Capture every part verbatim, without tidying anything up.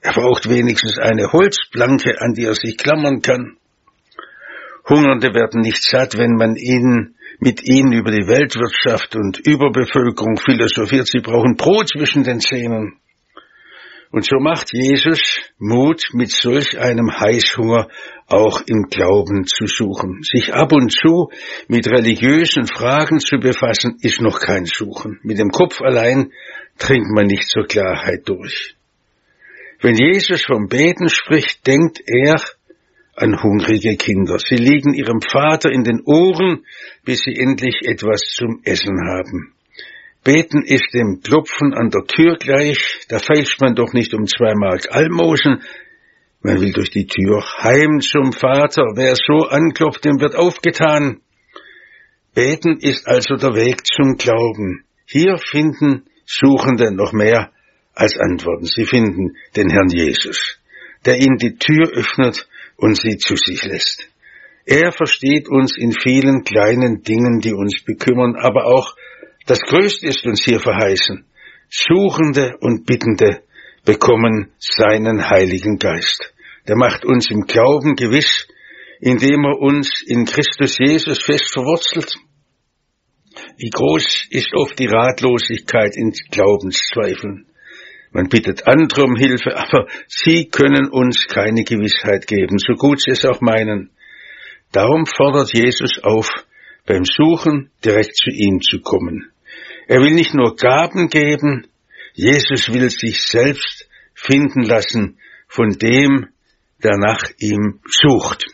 Er braucht wenigstens eine Holzplanke, an die er sich klammern kann. Hungernde werden nicht satt, wenn man ihnen, mit ihnen über die Weltwirtschaft und Überbevölkerung philosophiert. Sie brauchen Brot zwischen den Zähnen. Und so macht Jesus Mut, mit solch einem Heißhunger auch im Glauben zu suchen. Sich ab und zu mit religiösen Fragen zu befassen, ist noch kein Suchen. Mit dem Kopf allein dringt man nicht zur Klarheit durch. Wenn Jesus vom Beten spricht, denkt er an hungrige Kinder. Sie liegen ihrem Vater in den Ohren, bis sie endlich etwas zum Essen haben. Beten ist dem Klopfen an der Tür gleich, da feilscht man doch nicht um zwei Mark Almosen, man will durch die Tür heim zum Vater, wer so anklopft, dem wird aufgetan. Beten ist also der Weg zum Glauben. Hier finden Suchende noch mehr als Antworten. Sie finden den Herrn Jesus, der ihnen die Tür öffnet und sie zu sich lässt. Er versteht uns in vielen kleinen Dingen, die uns bekümmern, aber auch das Größte ist uns hier verheißen. Suchende und Bittende bekommen seinen Heiligen Geist. Der macht uns im Glauben gewiss, indem er uns in Christus Jesus fest verwurzelt. Wie groß ist oft die Ratlosigkeit in Glaubenszweifeln. Man bittet andere um Hilfe, aber sie können uns keine Gewissheit geben, so gut sie es auch meinen. Darum fordert Jesus auf, beim Suchen direkt zu ihm zu kommen. Er will nicht nur Gaben geben, Jesus will sich selbst finden lassen von dem, der nach ihm sucht.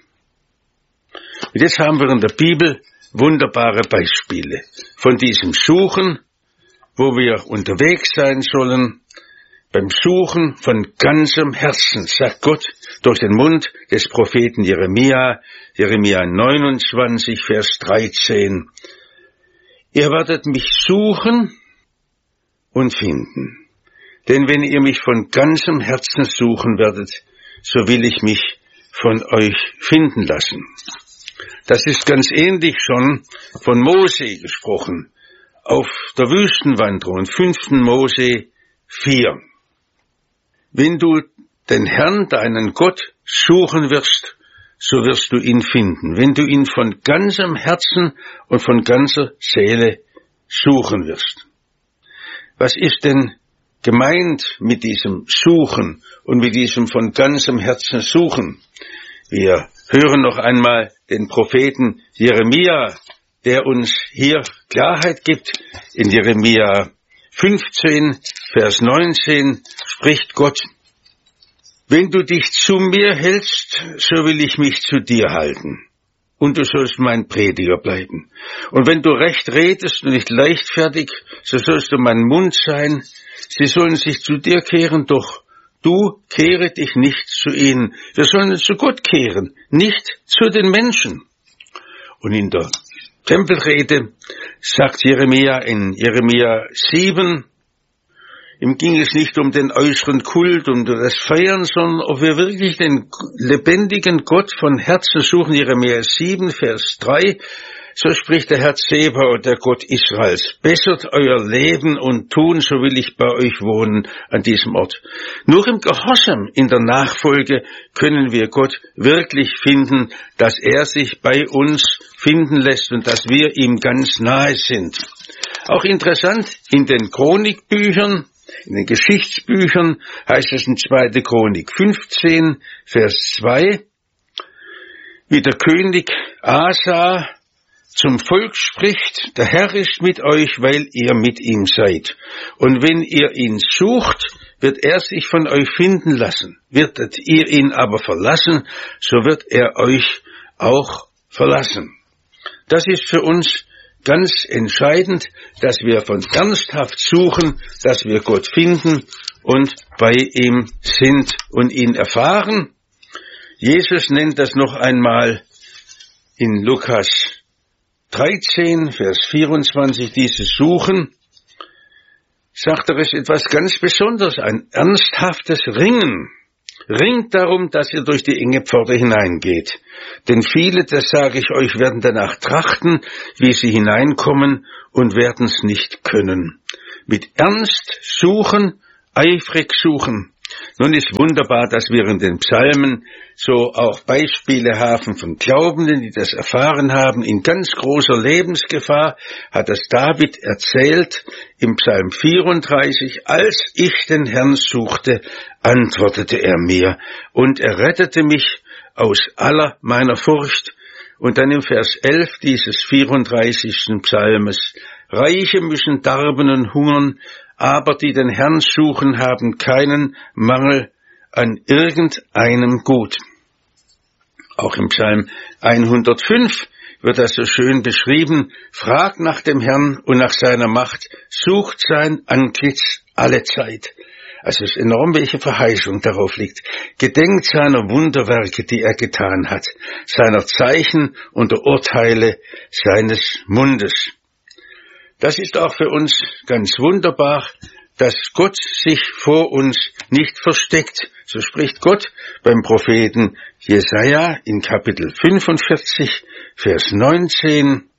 Und jetzt haben wir in der Bibel wunderbare Beispiele von diesem Suchen, wo wir unterwegs sein sollen. Beim Suchen von ganzem Herzen, sagt Gott durch den Mund des Propheten Jeremia, Jeremia neunundzwanzig, Vers dreizehn. Ihr werdet mich suchen und finden. Denn wenn ihr mich von ganzem Herzen suchen werdet, so will ich mich von euch finden lassen. Das ist ganz ähnlich schon von Mose gesprochen, auf der Wüstenwanderung, fünften Mose vier. Wenn du den Herrn, deinen Gott, suchen wirst, so wirst du ihn finden, wenn du ihn von ganzem Herzen und von ganzer Seele suchen wirst. Was ist denn gemeint mit diesem Suchen und mit diesem von ganzem Herzen Suchen? Wir hören noch einmal den Propheten Jeremia, der uns hier Klarheit gibt. In Jeremia fünfzehn, Vers neunzehn spricht Gott: Wenn du dich zu mir hältst, so will ich mich zu dir halten, und du sollst mein Prediger bleiben. Und wenn du recht redest und nicht leichtfertig, so sollst du mein Mund sein. Sie sollen sich zu dir kehren, doch du kehre dich nicht zu ihnen. Wir sollen zu Gott kehren, nicht zu den Menschen. Und in der Tempelrede sagt Jeremia in Jeremia sieben, ihm ging es nicht um den äußeren Kult, um das Feiern, sondern ob wir wirklich den lebendigen Gott von Herzen suchen. Jeremia sieben, Vers drei, so spricht der Herr Zebaoth, der Gott Israels: Bessert euer Leben und Tun, so will ich bei euch wohnen an diesem Ort. Nur im Gehorsam, in der Nachfolge, können wir Gott wirklich finden, dass er sich bei uns finden lässt und dass wir ihm ganz nahe sind. Auch interessant, in den Chronikbüchern, in den Geschichtsbüchern heißt es in zweite Chronik fünfzehn, Vers zwei, wie der König Asa zum Volk spricht: Der Herr ist mit euch, weil ihr mit ihm seid. Und wenn ihr ihn sucht, wird er sich von euch finden lassen. Werdet ihr ihn aber verlassen, so wird er euch auch verlassen. Das ist für uns ganz entscheidend, dass wir von ernsthaft suchen, dass wir Gott finden und bei ihm sind und ihn erfahren. Jesus nennt das noch einmal in Lukas dreizehn, Vers vierundzwanzig, dieses Suchen, sagt er, es etwas ganz Besonderes, ein ernsthaftes Ringen. Ringt darum, dass ihr durch die enge Pforte hineingeht. Denn viele, das sage ich euch, werden danach trachten, wie sie hineinkommen, und werden es nicht können. Mit Ernst suchen, eifrig suchen. Nun ist wunderbar, dass wir in den Psalmen so auch Beispiele haben von Glaubenden, die das erfahren haben. In ganz großer Lebensgefahr hat das David erzählt im Psalm vierunddreißig, als ich den Herrn suchte, antwortete er mir und er rettete mich aus aller meiner Furcht. Und dann im Vers elf dieses vierunddreißigsten Psalmes, Reiche müssen darben und hungern, aber die den Herrn suchen, haben keinen Mangel an irgendeinem Gut. Auch im Psalm hundertfünf wird das so schön beschrieben, fragt nach dem Herrn und nach seiner Macht, sucht sein Antlitz alle Zeit. Also es ist enorm, welche Verheißung darauf liegt. Gedenkt seiner Wunderwerke, die er getan hat, seiner Zeichen und der Urteile seines Mundes. Das ist auch für uns ganz wunderbar, dass Gott sich vor uns nicht versteckt. So spricht Gott beim Propheten Jesaja in Kapitel fünfundvierzig, Vers neunzehn.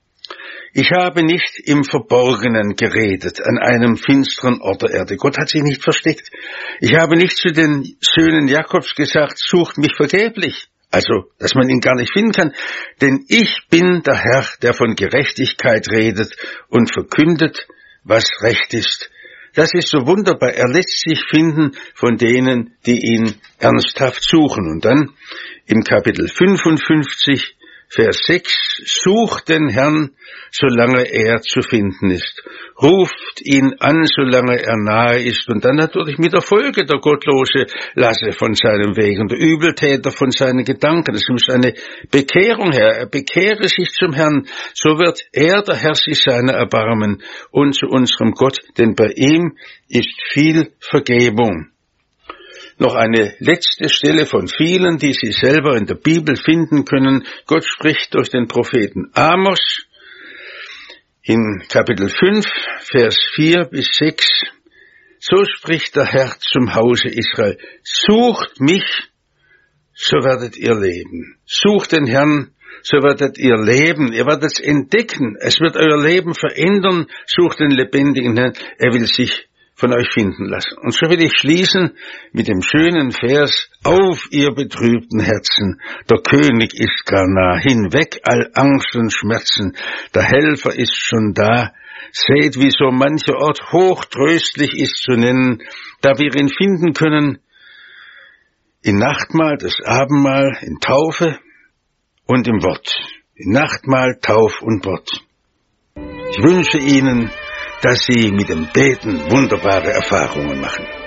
Ich habe nicht im Verborgenen geredet an einem finsteren Ort der Erde. Gott hat sich nicht versteckt. Ich habe nicht zu den Söhnen Jakobs gesagt, sucht mich vergeblich. Also, dass man ihn gar nicht finden kann. Denn ich bin der Herr, der von Gerechtigkeit redet und verkündet, was Recht ist. Das ist so wunderbar. Er lässt sich finden von denen, die ihn ernsthaft suchen. Und dann im Kapitel fünfundfünfzig, Vers sechs, sucht den Herrn, solange er zu finden ist. Ruft ihn an, solange er nahe ist. Und dann natürlich mit der Folge, der Gottlose lasse von seinem Weg und der Übeltäter von seinen Gedanken. Es muss eine Bekehrung her. Er bekehre sich zum Herrn. So wird er, der Herr, sich seiner erbarmen und zu unserem Gott, denn bei ihm ist viel Vergebung. Noch eine letzte Stelle von vielen, die Sie selber in der Bibel finden können. Gott spricht durch den Propheten Amos in Kapitel fünf, Vers vier bis sechs. So spricht der Herr zum Hause Israel. Sucht mich, so werdet ihr leben. Sucht den Herrn, so werdet ihr leben. Ihr werdet es entdecken. Es wird euer Leben verändern. Sucht den lebendigen Herrn. Er will sich von euch finden lassen. Und so will ich schließen mit dem schönen Vers, auf ihr betrübten Herzen, der König ist gar nah, hinweg all Angst und Schmerzen, der Helfer ist schon da, seht, wie so mancher Ort hochtröstlich ist zu nennen, da wir ihn finden können, in Nachtmahl, das Abendmahl, in Taufe und im Wort, in Nachtmahl, Tauf und Wort. Ich wünsche Ihnen, dass Sie mit dem Beten wunderbare Erfahrungen machen.